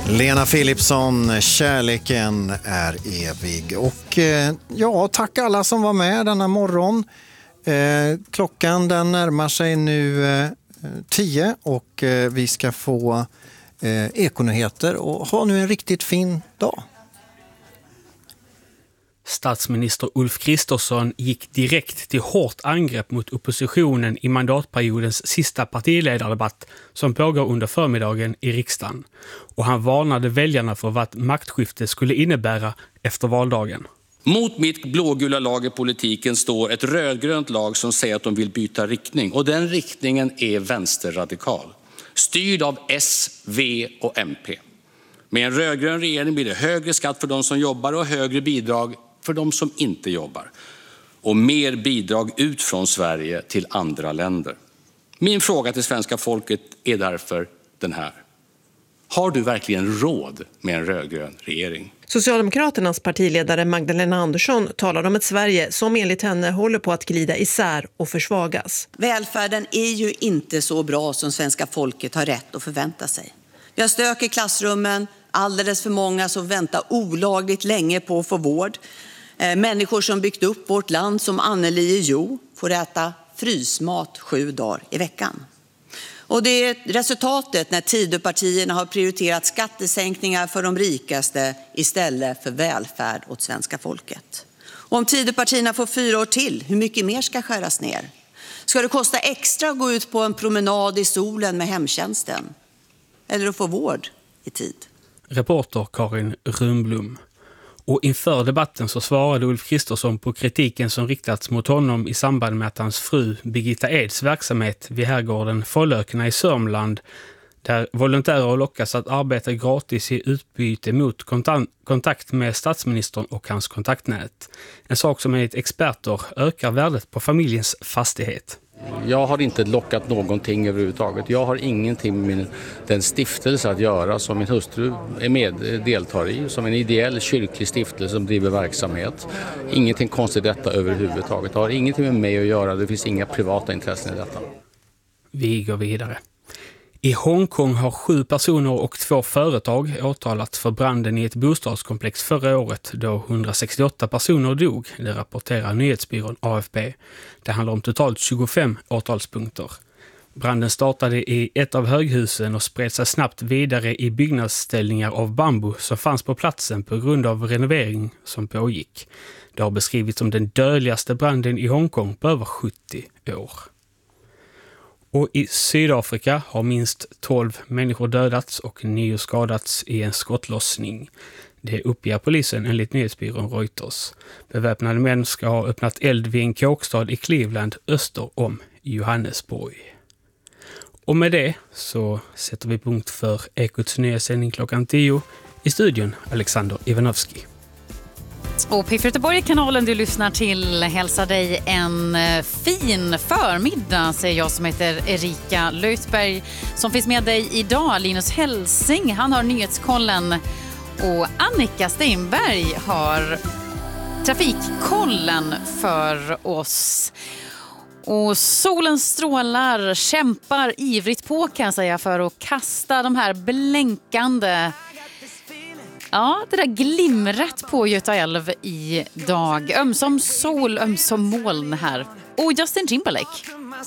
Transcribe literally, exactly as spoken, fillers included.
Lena Philipsson, kärleken är evig. Och eh, ja, tack alla som var med denna morgon. Eh, klockan den närmar sig nu eh, tio och eh, vi ska få eh, ekonyheter och ha nu en riktigt fin dag. Statsminister Ulf Kristersson gick direkt till hårt angrepp mot oppositionen i mandatperiodens sista partiledardebatt som pågår under förmiddagen i riksdagen. Och han varnade väljarna för vad maktskifte skulle innebära efter valdagen. Mot mitt blågula lag i politiken står ett rödgrönt lag som säger att de vill byta riktning. Och den riktningen är vänsterradikal. Styrd av S, V och M P. Med en rödgrön regering blir det högre skatt för de som jobbar och högre bidrag för de som inte jobbar. Och mer bidrag ut från Sverige till andra länder. Min fråga till svenska folket är därför den här. Har du verkligen råd med en rödgrön regering? Socialdemokraternas partiledare Magdalena Andersson talar om ett Sverige som enligt henne håller på att glida isär och försvagas. Välfärden är ju inte så bra som svenska folket har rätt att förvänta sig. Vi har stök i klassrummen, alldeles för många som väntar olagligt länge på att få vård. Människor som byggt upp vårt land som Anneli Jo får äta frysmat sju dagar i veckan. Och det är resultatet när Tidöpartierna har prioriterat skattesänkningar för de rikaste istället för välfärd åt svenska folket. Och om Tidöpartierna får fyra år till, hur mycket mer ska skäras ner? Ska det kosta extra att gå ut på en promenad i solen med hemtjänsten? Eller att få vård i tid? Reporter Karin Rundblom. Och inför debatten så svarade Ulf Kristersson på kritiken som riktats mot honom i samband med att hans fru Birgitta Eds verksamhet vid herrgården Follökena i Sörmland, där volontärer lockas att arbeta gratis i utbyte mot kontant- kontakt med statsministern och hans kontaktnät. En sak som enligt experter ökar värdet på familjens fastighet. Jag har inte lockat någonting överhuvudtaget. Jag har ingenting med min, den stiftelse att göra som min hustru är med, deltar i. Som en ideell kyrklig stiftelse som driver verksamhet. Ingenting konstigt detta överhuvudtaget. Det har ingenting med mig att göra. Det finns inga privata intressen i detta. Vi går vidare. I Hongkong har sju personer och två företag åtalat för branden i ett bostadskomplex förra året då hundrasextioåtta personer dog, det rapporterar nyhetsbyrån A F P. Det handlar om totalt tjugofem åtalspunkter. Branden startade i ett av höghusen och spred sig snabbt vidare i byggnadsställningar av bambu som fanns på platsen på grund av renovering som pågick. Det har beskrivits som den dödligaste branden i Hongkong på över sjuttio år. Och i Sydafrika har minst tolv människor dödats och nio skadats i en skottlossning. Det uppger polisen enligt nyhetsbyrån Reuters. Beväpnade män ska ha öppnat eld vid en kåkstad i Cleveland öster om Johannesburg. Och med det så sätter vi punkt för Ekots nyhetssändning klockan tio. I studion Alexander Ivanovski. Och P fyra Göteborg-kanalen du lyssnar till hälsar dig en fin förmiddag, säger jag som heter Erika Lötberg som finns med dig idag. Linus Helsing, han har nyhetskollen och Annika Steinberg har trafikkollen för oss. Och solen strålar, kämpar ivrigt på kan jag säga för att kasta de här blänkande... Ja, det där glimret på Göta älv idag. Ömsom sol, ömsom moln här. Och Justin Timberlake.